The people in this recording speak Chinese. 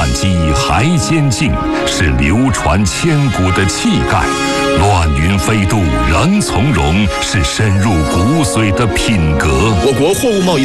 战机还坚劲，是流传千古的气概；乱云飞渡仍从容，是深入骨髓的品格。 我国货物贸易